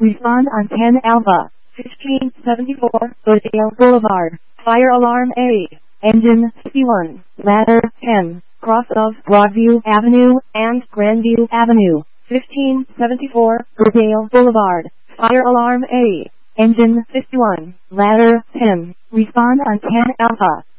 Respond on 10 Alpha. 1574, Oakdale Boulevard. Fire alarm A. Engine 51. Ladder 10. Cross of Broadview Avenue and Grandview Avenue. 1574, Oakdale Boulevard. Fire alarm A. Engine 51. Ladder 10. Respond on 10 Alpha.